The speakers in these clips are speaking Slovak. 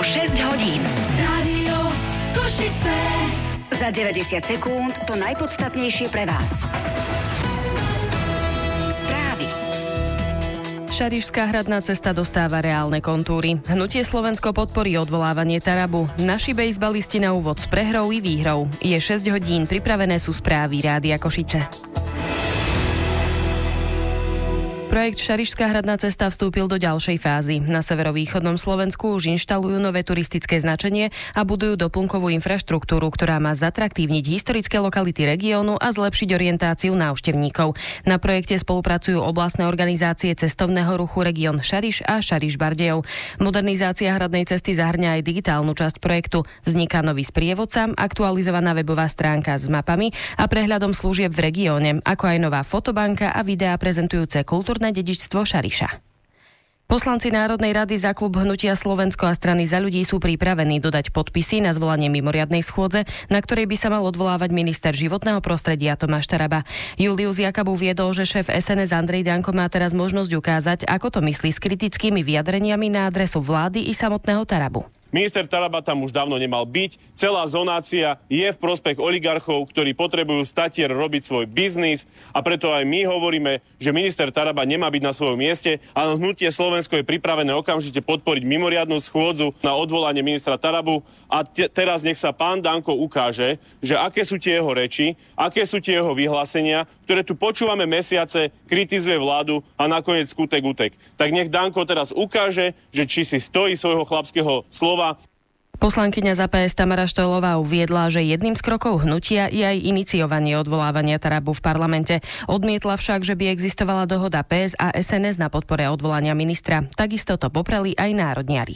o 6 hodín. Rádio Košice. Za 90 sekúnd to najpodstatnejšie pre vás. Správy. Šarišská hradná cesta dostáva reálne kontúry. Hnutie Slovensko podporí odvolávanie Tarabu. Naši bejsbalisti na úvod s prehrou i výhrou. Je 6 hodín, pripravené sú správy Rádia Košice. Projekt Šarišská hradná cesta vstúpil do ďalšej fázy. Na severovýchodnom Slovensku už inštalujú nové turistické značenie a budujú doplnkovú infraštruktúru, ktorá má zatraktívniť historické lokality regiónu a zlepšiť orientáciu návštevníkov. Na projekte spolupracujú oblastné organizácie cestovného ruchu Región Šariš a Šariš-Bardejov. Modernizácia hradnej cesty zahŕňa aj digitálnu časť projektu. Vzniká nový sprievodca, aktualizovaná webová stránka s mapami a prehľadom služieb v regióne, ako aj nová fotobanka a videá prezentujúce kultúrne dedičstvo Šariša. Poslanci Národnej rady za klub Hnutia Slovensko a strany Za ľudí sú pripravení dodať podpisy na zvolanie mimoriadnej schôdze, na ktorej by sa mal odvolávať minister životného prostredia Tomáš Taraba. Julius Jakab uviedol, že šéf SNS Andrej Danko má teraz možnosť ukázať, ako to myslí s kritickými vyjadreniami na adresu vlády i samotného Tarabu. Minister Taraba tam už dávno nemal byť. Celá zonácia je v prospech oligarchov, ktorí potrebujú statier robiť svoj biznis a preto aj my hovoríme, že minister Taraba nemá byť na svojom mieste a Hnutie Slovensko je pripravené okamžite podporiť mimoriadnu schôdzu na odvolanie ministra Tarabu a teraz nech sa pán Danko ukáže, že aké sú tie jeho reči, aké sú tie jeho vyhlásenia, ktoré tu počúvame mesiace, kritizuje vládu a nakoniec skutek utek. Tak nech Danko teraz ukáže, že či si stojí svojho chlapského slova. Poslankyňa za PS Tamara Štojlová uviedla, že jedným z krokov hnutia je aj iniciovanie odvolávania Tarabu v parlamente. Odmietla však, že by existovala dohoda PS a SNS na podpore odvolania ministra. Takisto to popreli aj národniari.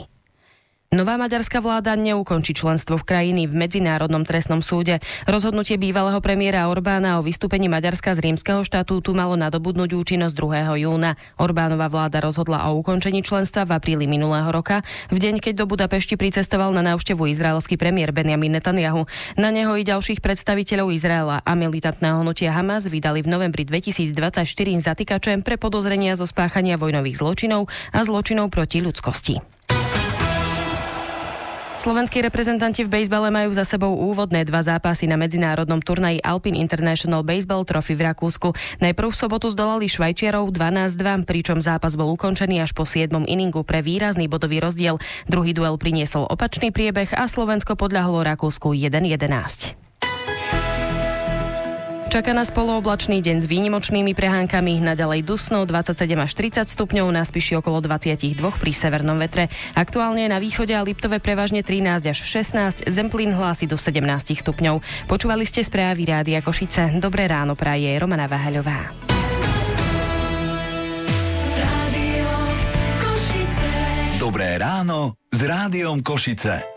Nová maďarská vláda neukončí členstvo v krajiny v Medzinárodnom trestnom súde. Rozhodnutie bývalého premiéra Orbána o vystúpení Maďarska z Rímskeho štatútu malo nadobudnúť účinnosť 2. júna. Orbánova vláda rozhodla o ukončení členstva v apríli minulého roka, v deň, keď do Budapešti pricestoval na návštevu izraelský premiér Benjamin Netanjahu. Na neho i ďalších predstaviteľov Izraela a militantného hnutia Hamas vydali v novembri 2024 zatýkačem pre podozrenia zo spáchania vojnových zločinov a zločinov proti ľudskosti. Slovenskí reprezentanti v bejsbale majú za sebou úvodné 2 zápasy na medzinárodnom turnaji Alpine International Baseball Trophy v Rakúsku. Najprv v sobotu zdolali Švajčiarov 12-2, pričom zápas bol ukončený až po 7. inningu pre výrazný bodový rozdiel. Druhý duel priniesol opačný priebeh a Slovensko podľahlo Rakúsku 1-11. Čaká nás polooblačný deň s výnimočnými prehánkami, naďalej dusno 27 až 30 stupňov, na Spiši okolo 22 pri severnom vetre. Aktuálne na východe a Liptove prevažne 13 až 16, Zemplín hlási do 17 stupňov. Počúvali ste správy Rádia Košice. Dobré ráno praje Romana Váhaľová. Rádio Košice. Dobré ráno s Rádiom Košice.